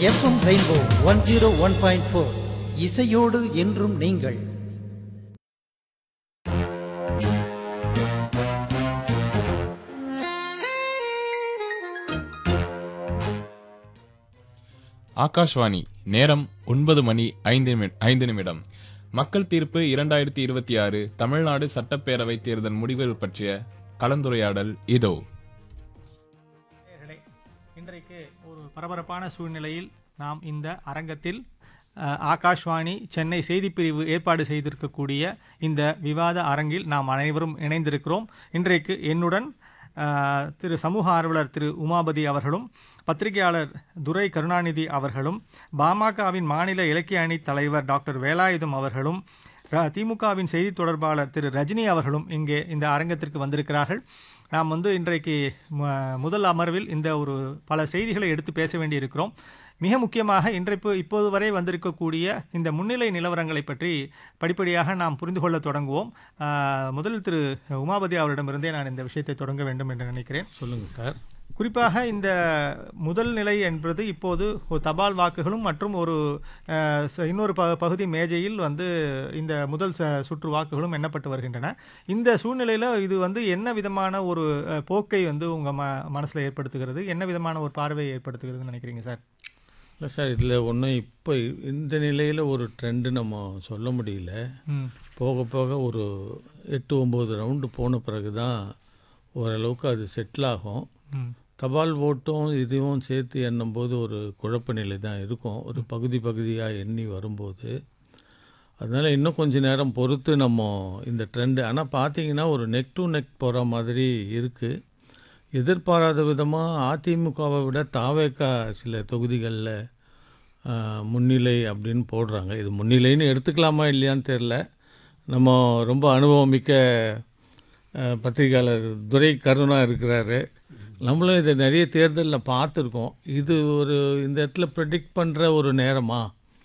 FM rainbow 101.4 இசையோடு என்றும் நீங்கள். ஆகாஷ்வாணி நேரம் 9:05 மக்கள் தீர்ப்பு 2026 தமிழ்நாடு சட்டப்பேரவை தேர்தல் முடிவுகள் பற்றிய கலந்துரையாடல் இதோ. இன்றைக்கு ஒரு பரபரப்பான சூழ்நிலையில் நாம் இந்த அரங்கத்தில் ஆகாஷ்வாணி சென்னை செய்திப்பிரிவு ஏற்பாடு செய்திருக்கக்கூடிய இந்த விவாத அரங்கில் நாம் அனைவரும் இணைந்திருக்கிறோம். இன்றைக்கு என்னுடன் திரு சமூக ஆர்வலர் திரு உமாபதி அவர்களும், பத்திரிகையாளர் துரை கருணாநிதி அவர்களும், பாமகவின் மாநில இலக்கிய அணி தலைவர் டாக்டர் வேலாயுதம் அவர்களும், திமுகவின் செய்தி தொடர்பாளர் திரு ரஜினி அவர்களும் இங்கே இந்த அரங்கத்திற்கு வந்திருக்கிறார்கள். நாம் இன்றைக்கு முதல் அமர்வில் இந்த ஒரு பல செய்திகளை எடுத்து பேச வேண்டியிருக்கிறோம். மிக முக்கியமாக இப்போது வரை வந்திருக்கக்கூடிய இந்த முன்னிலை நிலவரங்களை பற்றி படிப்படியாக நாம் புரிந்து கொள்ள தொடங்குவோம். முதல் திரு உமாபதி அவரிடமிருந்தே நான் இந்த விஷயத்தை தொடங்க வேண்டும் என்று நினைக்கிறேன். சொல்லுங்கள் சார். குறிப்பாக இந்த முதல் நிலை என்பது இப்போது ஒரு தபால் வாக்குகளும் மற்றும் ஒரு இன்னொரு பகுதி மேஜையில் இந்த முதல் சுற்று வாக்குகளும் எண்ணப்பட்டு வருகின்றன. இந்த சூழ்நிலையில் இது என்ன விதமான ஒரு போக்கை உங்கள் மனசில் ஏற்படுத்துகிறது, என்ன விதமான ஒரு பார்வையை ஏற்படுத்துகிறதுன்னு நினைக்கிறீங்க சார்? இல்லை சார், இதில் ஒன்றும் இப்போ இந்த நிலையில் ஒரு ட்ரெண்டு நம்ம சொல்ல முடியல. போக போக ஒரு 8-9 ரவுண்டு போன பிறகு தான் ஓரளவுக்கு அது செட்டில் ஆகும். தபால் ஓட்டும் இதுவும் சேர்த்து எண்ணும்போது ஒரு குழப்ப நிலை தான் இருக்கும், ஒரு பகுதியாக எண்ணி வரும்போது. அதனால் இன்னும் கொஞ்சம் நேரம் பொறுத்து நம்ம இந்த ட்ரெண்டு. ஆனால் பார்த்தீங்கன்னா ஒரு நெக் டு நெக் போகிற மாதிரி இருக்குது. எதிர்பாராத விதமாக அதிமுகவை விட தாவேகா சில தொகுதிகளில் முன்னிலை அப்படின்னு போடுறாங்க. இது முன்னிலைன்னு எடுத்துக்கலாமா இல்லையான்னு தெரில. நம்ம ரொம்ப அனுபவமிக்க பத்திரிகையாளர் துரை கருணா இருக்கிறாரு. நம்மளும் இதை நிறைய தேர்தலில் பார்த்துருக்கோம். இது ஒரு இந்த இடத்துல ப்ரெடிக்ட் பண்ணுற ஒரு நேரமா,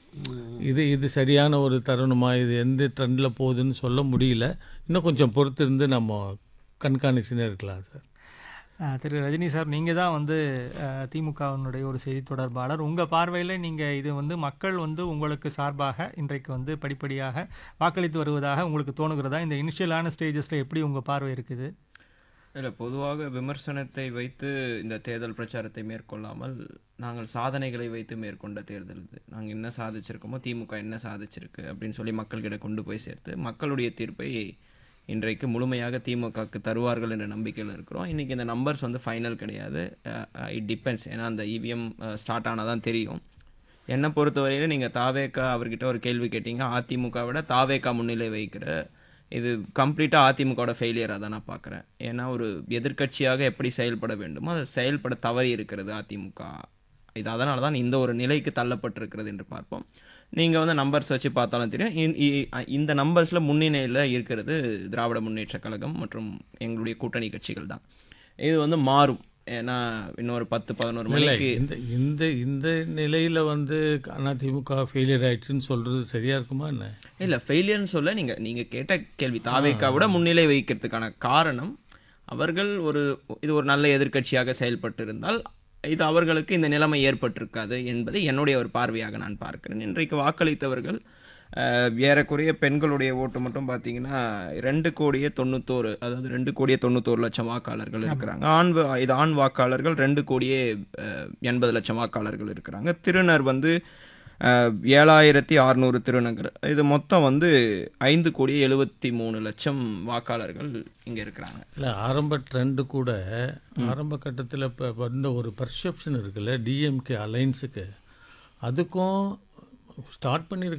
இது சரியான ஒரு தருணமா, இது எந்த ட்ரெண்டில் போகுதுன்னு சொல்ல முடியல. இன்னும் கொஞ்சம் பொறுத்து இருந்து நம்ம கண்காணிச்சுன்னே இருக்கலாம் சார். திரு ரஜினி சார், நீங்கள் தான் திமுகவினுடைய ஒரு செய்தி தொடர்பாளர். உங்கள் பார்வையில் நீங்கள் இது மக்கள் உங்களுக்கு சார்பாக இன்றைக்கு படிப்படியாக வாக்களித்து வருவதாக உங்களுக்கு தோணுகிறதா? இந்த இனிஷியலான ஸ்டேஜஸில் எப்படி உங்கள் பார்வை இருக்குது? இல்லை, பொதுவாக விமர்சனத்தை வைத்து இந்த தேர்தல் பிரச்சாரத்தை மேற்கொள்ளாமல் நாங்கள் சாதனைகளை வைத்து மேற்கொண்ட தேர்தல் இது. நாங்கள் என்ன சாதிச்சிருக்கோமோ, திமுக என்ன சாதிச்சிருக்கு அப்படின்னு சொல்லி மக்கள்கிட்ட கொண்டு போய் சேர்த்து மக்களுடைய தீர்ப்பை இன்றைக்கு முழுமையாக திமுகவுக்கு தருவார்கள் என்ற நம்பிக்கையில் இருக்கிறோம். இன்றைக்கி இந்த நம்பர்ஸ் ஃபைனல் கிடையாது, இட் டிபெண்ட்ஸ். ஏன்னா அந்த இவிஎம் ஸ்டார்ட் ஆனால் தான் தெரியும். என்னை பொறுத்தவரையில் நீங்கள் தாவேகா அவர்கிட்ட ஒரு கேள்வி கேட்டீங்க, அதிமுக விட தாவேகா முன்னிலை வைக்கிற இது கம்ப்ளீட்டாக அதிமுகவோட ஃபெயிலியராக தான் நான் பார்க்குறேன். ஏன்னா ஒரு எதிர்க்கட்சியாக எப்படி செயல்பட வேண்டுமோ அதை செயல்பட தவறி இருக்கிறது அதிமுக. இது அதனால தான் இந்த ஒரு நிலைக்கு தள்ளப்பட்டிருக்கிறது என்று பார்ப்போம். நீங்கள் நம்பர்ஸ் வச்சு பார்த்தாலும் தெரியும், இந்த நம்பர்ஸில் முன்னிலையில் இருக்கிறது திராவிட முன்னேற்ற கழகம் மற்றும் எங்களுடைய கூட்டணி கட்சிகள் தான். இது மாறும். ஏன்னா இன்னொரு 10-11 மணிக்கு இந்த நிலையில் அதிமுக ஃபெயிலியர் ஆயிடுச்சுன்னு சொல்கிறது சரியாக இருக்குமா என்ன? இல்லை, ஃபெயிலியர்னு சொல்ல நீங்கள் கேட்ட கேள்வி தாவேக்காவோட முன்னிலை வைக்கிறதுக்கான காரணம் அவர்கள் இது ஒரு நல்ல எதிர்க்கட்சியாக செயல்பட்டு இருந்தால் இது அவர்களுக்கு இந்த நிலைமை ஏற்பட்டிருக்காது என்பது என்னுடைய ஒரு பார்வையாக நான் பார்க்கிறேன். இன்றைக்கு வாக்களித்தவர்கள் ஏறக்குறைய பெண்களுடைய ஓட்டு மட்டும் பார்த்தீங்கன்னா 2,91,000, அதாவது 2,91,00,000 வாக்காளர்கள் இருக்கிறாங்க. ஆண் வாக்காளர்கள் 2,80,00,000 வாக்காளர்கள் இருக்கிறாங்க. திருநர் 7,600 திருநங்கர். இது மொத்தம் 5,73,00,000 வாக்காளர்கள் இங்கே இருக்கிறாங்க. இல்லை, ஆரம்ப ட்ரெண்டு கூட ஆரம்ப கட்டத்தில் இப்போ வந்த ஒரு பர்செப்ஷன் இருக்குல்ல டிஎம்கே அலைன்ஸுக்கு, அதுக்கும் ஸ்டார்ட் பண்ணியிருக்க